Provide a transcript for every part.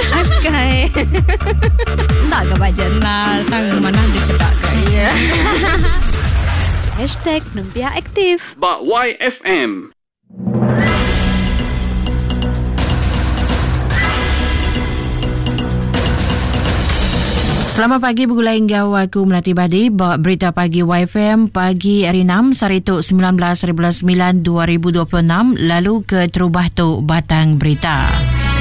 Akai. Tak ke bajan lah. Tang mana dia ketak kaya. #Nempia Aktif. Bak YFM. Selamat pagi bergulai hingga aku Melati Badi. Bawa berita pagi YFM pagi hari 6 Sarituk 19/9 2026. Lalu ke terubah tu batang berita.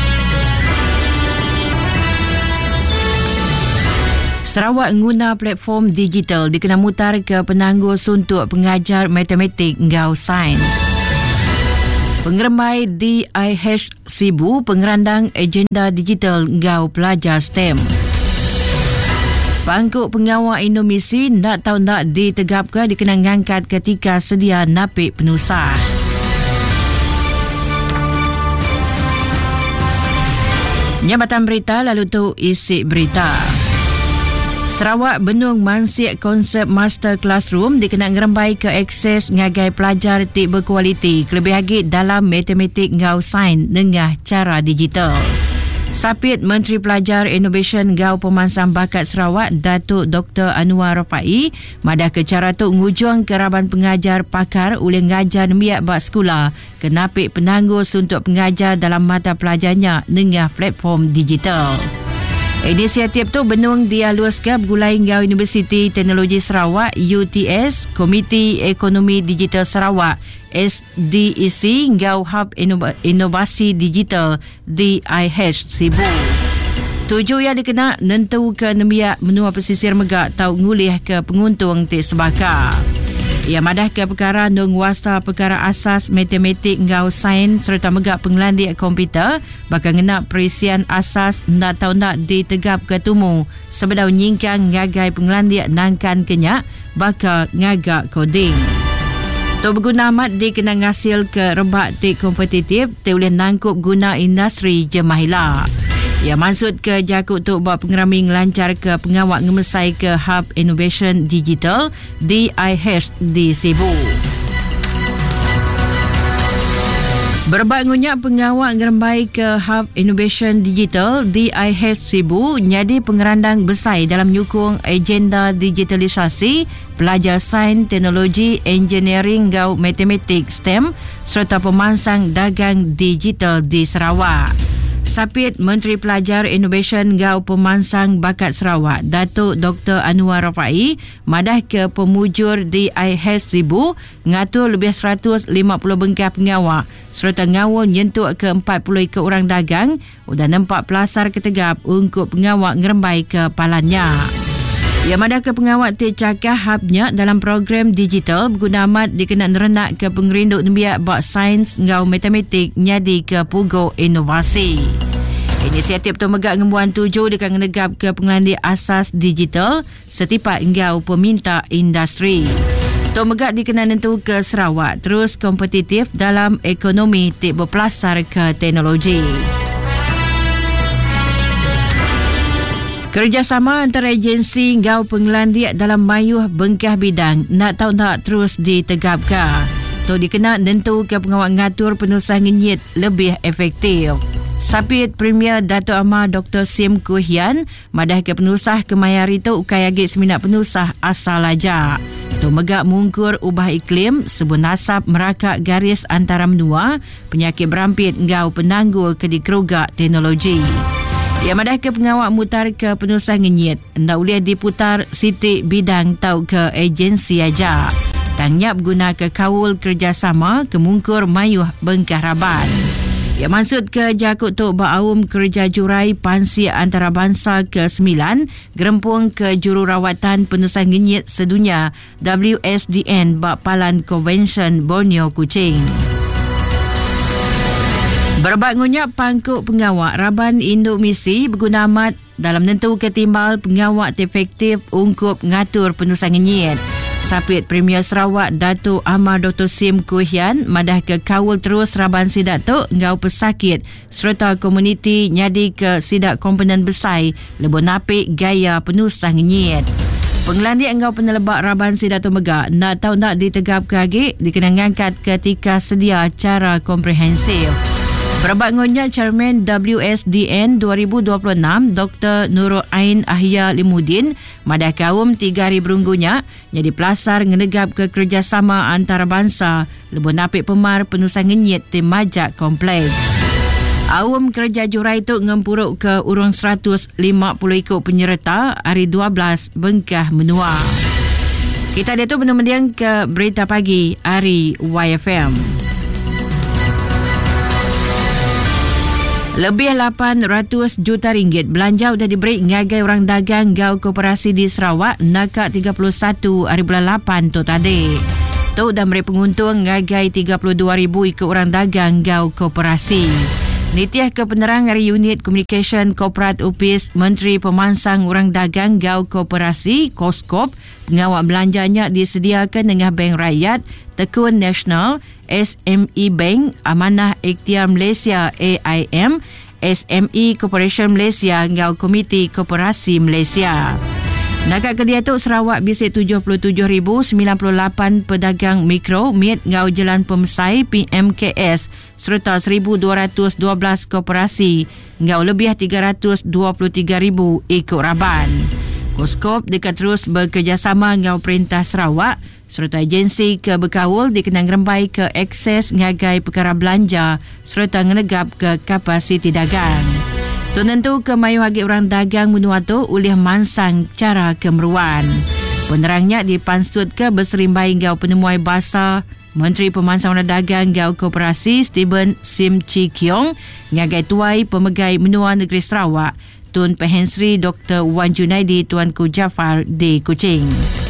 Sarawak guna platform digital dikena mutar ke penangguh suntuk pengajar matematik ngau sains. Pengeremai DIH Sibu pengerandang agenda digital ngau pelajar STEM. Pangkuk pengawal Indomisi nak tahu nak ditegap ke dikena ngangkat ketika sedia napik penusah. Nyambatan berita lalu tu isi berita. Sarawak Benung mansik konsep Master Classroom dikena ngerembai ke akses ngagai pelajar tik berkualiti kelebih lagi dalam matematik ngau sains dengan cara digital. Sapit Menteri Pelajar Innovation Gau Pemansang Bakat Sarawak Datuk Dr. Anwar Rafai madah ke cara tu ngujung keraban pengajar pakar oleh ngajar miak bak sekolah kenapik penangguh untuk pengajar dalam mata pelajarnya dengan platform digital. Inisiatif tu benung dialuskan bergulai ngau Universiti Teknologi Sarawak UTS, Komiti Ekonomi Digital Sarawak SDEC ngau Hub Inovasi Digital DIH Sibu. Tujuh yang dikena nentu ke nemiak menua pesisir megak tau ngulih ke penguntung ti sebaka. Ia madah ke perkara nung wasta perkara asas matematik ngau sains serta megak penglandik komputer bakal ngena perisian asas nak tahu nak ditegap ke tumu sebedau nyingkang ngagai penglandik nangkan kenyak bakal ngagak coding. Tu berguna amat dikena ngasil ke rebak tik kompetitif ti boleh nangkup guna industri jemahilah. Ia maksud ke jakut tu buat pengerami ngelancar ke pengawak ngemesai ke Hub Innovation Digital DIH di Sibu. Berbak ngunyak pengawak ngerembai ke Hub Innovation Digital DIH Sibu nyadi pengerandang besar dalam nyukung agenda digitalisasi pelajar sains, teknologi, engineering gau matematik STEM serta pemansang dagang digital di Sarawak. Sapit Menteri Pelajar Innovation Gau Pemansang Bakat Sarawak Datuk Dr. Anwar Rafai madah ke pemujur DIH Sibu ngatur lebih 150 bengkah pengawak serta ngawal nyentuk ke 40 ke orang dagang dan 4 pelasar ketegap untuk pengawak ngerembai ke palannya. Ia madah ke pengawak tik cakah habnya dalam program digital berguna amat dikena nerenak ke pengerinduk nembiak bak sains ngau matematik nyadi ke pugo inovasi. Inisiatif tu megak ngembuan 7 dekat ngenegap ke pengelandik asas digital setipak ngau peminta industri. Tu megak dikena nentu ke Sarawak terus kompetitif dalam ekonomi tik berpelasar ke teknologi. Kerjasama antara agensi ngau penglandik dalam mayuh bengkah bidang nak tahu nak terus ditegapkan. Tu dikena nentu ke pengawal ngatur penusah ngenyit lebih efektif. Sapit Premier Datuk Amar Dr. Sim Kuhian madah ke penusah kemayari tu ukai agik seminat penusah asal aja. Tu megak mungkur ubah iklim sebun nasab merakak garis antara menua penyakit berampit ngau penanggul ke dikerugak teknologi. Ia madah ke pengawak mutar ke penusah ngenyit ndak boleh diputar sitik bidang tau ke agensi aja. Tangyap guna ke kawul kerjasama kemungkur mayuh bengkah raban. Ia maksud ke jakut tok ba'aum kerja jurai pansi antarabangsa ke-9 gerempung ke jururawatan penusah ngenyit sedunia WSDN Bakpalan Convention Borneo Kuching. Berbak ngunyak pangkuk pengawak Raban Indomisi berguna amat dalam nentu ketimbal pengawak efektif ungkup ngatur penusah ngenyit. Sapit Premier Sarawak Datuk Amar Dr. Sim Kuhian madah ke kawul terus Raban Sidak tu ngau pesakit serta komuniti nyadi ke sidak komponen besar lebih napik gaya penusah ngenyit. Penglandik engkau penelebak Raban Sidak tu megak nak tahu nak ditegap ke agik dikena ngangkat ketika sedia cara komprehensif. Berabat ngonya Chairman WSDN 2026 Dr. Nurul Ain Ahya Limuddin madah kaum 3 hari berunggunya jadi pelasar ngenegap ke kerjasama antarabangsa lebih napik pemar penusan ngenyit tim majak kompleks. Awam kerja jurai itu ngempuruk ke urang 150 ikut penyerta hari 12 Bengkah menua. Kita dia tu benar-benar ke berita pagi hari YFM. Lebih 800 juta ringgit belanja sudah diberi ngagai orang dagang gau koperasi di Sarawak nakak 31 hari bulan 8 tu tadi. Tu dah beri penguntung ngagai 32,000 ikut orang dagang gau koperasi. Nitiah ke penerang hari Unit Communication Corporate Upis Menteri Pemansang Orang Dagang Gau Koperasi Koskop pengawak belanjanya disediakan dengan Bank Rakyat, Tekun Nasional, SME Bank, Amanah Ikhtiar Malaysia AIM, SME Corporation Malaysia Gau Komiti Koperasi Malaysia. Nakak kedia tu Sarawak bisik 77,098 pedagang mikro mit ngau jalan pemesai PMKS serta 1,212 koperasi ngau lebih 323,000 ikut raban. Koskop dekat terus bekerjasama ngau Perintah Sarawak serta agensi ke berkawul dikenang rembai ke akses ngagai perkara belanja serta ngenegap ke kapasiti dagang. Tentu ke mayu hagi orang dagang menua tu oleh mansang cara kemeruan. Penerangnya dipansut ke berserimbai gau penemuai bahasa Menteri Pemansang Orang Dagang Gau Koperasi Stephen Sim Chi Kiong ngagai tuai pemegai menua negeri Sarawak Tun Pehensri Dr. Wan Junaidi Tuanku Jafar di Kuching.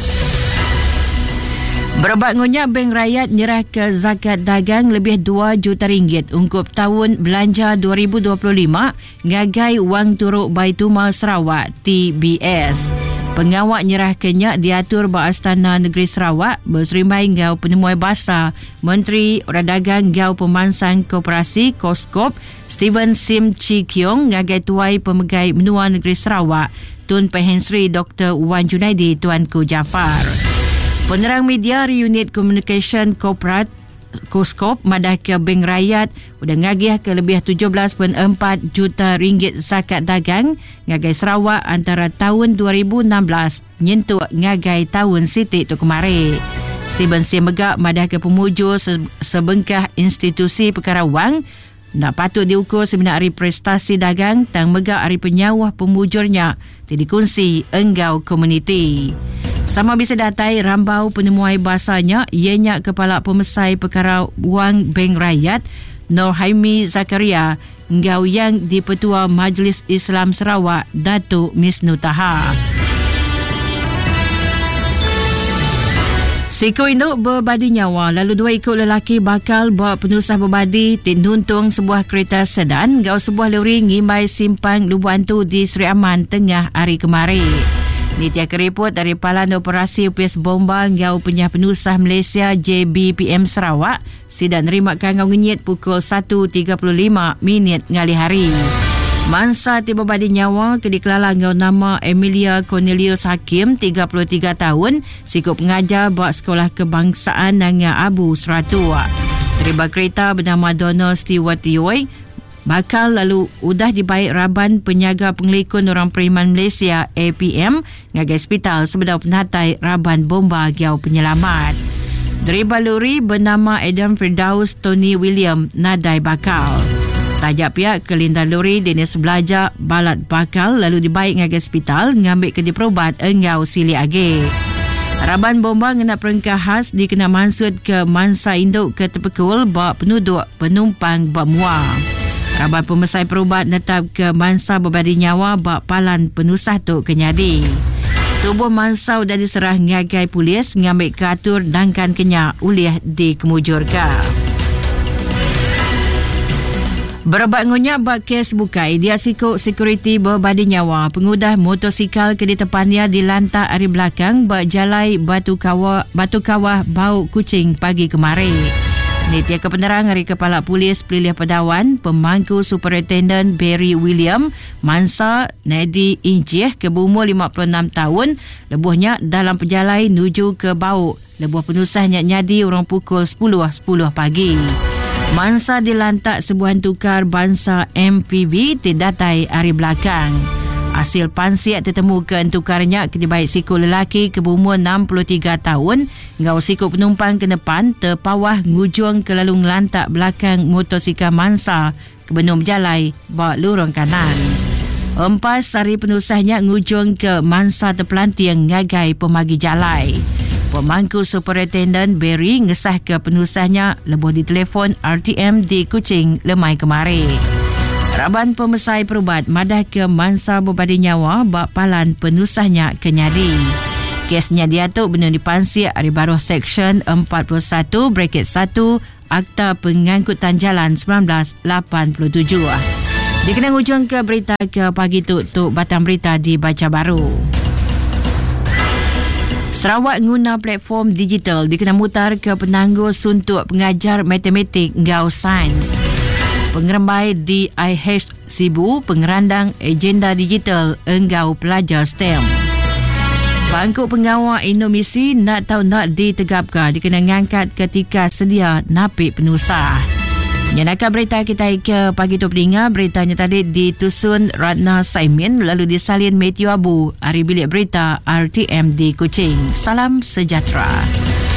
Berabat ngonya Bank Rakyat nyerah ke zakat dagang lebih 2 juta ringgit ungkup tahun belanja 2025 ngagai wang turuk Baitulmal Sarawak TBS. Pengawak nyerah kenya diatur Astana Negeri Sarawak berserimbai gau penemuai bahasa Menteri Orang Dagang Gau Pemansang Koperasi Koskop Stephen Sim Chi Kiong ngagai tuai pemegai menua negeri Sarawak Tun Pehensri Dr. Wan Junaidi Tuanku Jafar. Penerang media Unit Communication Corporate Koskop madah ke Bank Rakyat sudah ngagih ke lebih 17.4 juta ringgit zakat dagang ngagai Sarawak antara tahun 2016 nyentuh ngagai tahun Siti tu kemari. Stephen C. Megak madah ke pemujur sebengkah institusi perkara wang nak patut diukur semina hari prestasi dagang tang Megak hari penyawah pemujurnya dikongsi enggau komuniti. Sama bisa datai rambau penemuai bahasanya ianya Kepala Pemesai Perkara Wang Bank Rakyat Nur Haimi Zakaria ngau yang di-Petua Majlis Islam Sarawak Datuk Misnu Taha. Siko induk berbadi nyawa lalu 2 ikut lelaki bakal bawa penusah berbadi tinuntung sebuah kereta sedan ngau sebuah lori ngimbai simpang Lubuan tu di Seri Aman tengah hari kemari. Nitia keriput dari Palan Operasi Upis Bomba ngau penyah penusah Malaysia JBPM Sarawak sidan nerima kangau ngenyit pukul 1.35 minit ngali hari. Mansa tiba badi nyawa kedikelalang ngau nama Emilia Cornelius Hakim 33 tahun sikup pengajar buat sekolah kebangsaan Nanga Abu Seratua. Terlibat kereta bernama Donald Stewart Yoy bakal lalu udah dibaik Raban Penyaga Pengelikun Orang Periman Malaysia APM ngagai hospital sebedau penatai Raban Bomba Giau Penyelamat. Driver lori bernama Adam Firdaus Tony William nadai bakal. Tajak pihak kelindan lori dinas belajar balat bakal lalu dibaik ngagai hospital ngambil ke diperubat engau sili age. Raban Bomba ngena perengkah khas dikena mansud ke Mansa Induk ke Tepekul bawa penduduk penumpang bak muar. Raban Pemesai Perubat netap ke Mansa berbadi nyawa bak Palan penusah tu kenyadi. Tubuh Mansa sudah diserah ngagai polis ngambil keatur dangkan kenya ulih dikemujurkan. Berabat ngonyak bak kes bukai dia sikuk security berbadi nyawa pengudah motosikal ke di tepannya di lantak hari belakang bak jalai Batu Kawah Bau Kuching pagi kemari. Nitia kepenerang hari Kepala Polis Pelilih Pedawan Pemangku Superintendent Barry William Mansa Nadi Injih ke berumur 56 tahun lebuhnya dalam perjalanan menuju ke Bau lebuh penusahnya nyadi orang pukul 10.10 pagi. Mansa dilantak sebuah tukar bangsa MPV terdatai hari belakang. Hasil pansiat ditemukan tukarnya ketibaik siku lelaki ke berumur 63 tahun ngau siku penumpang ke depan terpawah ngujung ke lalu ngelantak belakang motosikal Mansa ke Benung Jalai bawa lorong kanan. Empas hari penusahnya ngujung ke Mansa terpelanting ngagai pemagi jalai. Pemangku Superintendent Berry ngesah ke penusahnya lebuh di telefon RTM di Kuching lemai kemari. Raban Pemesai Perubat madah ke Mansa berbadi nyawa bak palan penusahnya ke nyadi. Kesnya diatuk benar dipansir hari baru Seksyen 41/1 Akta Pengangkutan Jalan 1987. Dikenang ujung ke berita ke pagi tu Batang Berita di Baca Baru. Sarawak guna platform digital dikenal mutar ke penangguh suntuk pengajar matematik ngau sains. Pengerembai DIH Sibu pengerandang agenda digital engau pelajar STEM. Bangku pengawal Indomisi nak tahu nak ditegapkan dikenal ngangkat ketika sedia napik penusah. Nyanakan berita kita ke pagi tu pendengar. Beritanya tadi ditusun Ratna Saimin lalu disalin Matthew Abu. Hari bilik berita RTM di Kuching. Salam sejahtera.